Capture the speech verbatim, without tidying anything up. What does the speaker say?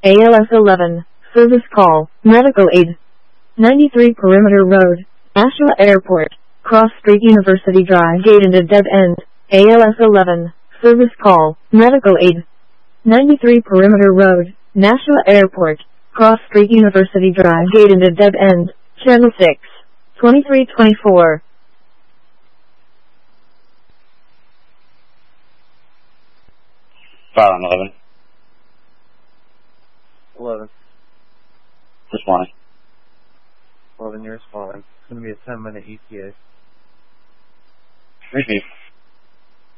A L S eleven, service call, medical aid. ninety-three Perimeter Road, Nashua Airport, Cross Street University Drive, gate into dead end. A L S eleven, service call, medical aid. ninety-three Perimeter Road, Nashua Airport, Cross Street University Drive, gate into dead end. Channel six, twenty-three twenty-four. Fire on eleven. eleven. Responding. eleven, you're responding. It's going to be a ten minute E T A. Repeat.